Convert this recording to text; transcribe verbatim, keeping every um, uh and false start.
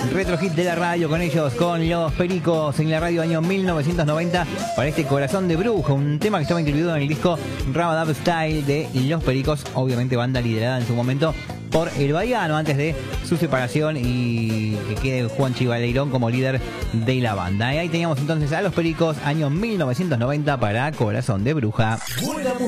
Retro hit de la radio con ellos, con Los Pericos en la radio año mil novecientos noventa para este Corazón de Bruja, un tema que estaba incluido en el disco Rabadab Style de Los Pericos, obviamente banda liderada en su momento por El Bahiano antes de su separación y que quede Juanchi Baleirón como líder de la banda. Y ahí teníamos entonces a Los Pericos, año mil novecientos noventa para Corazón de Bruja.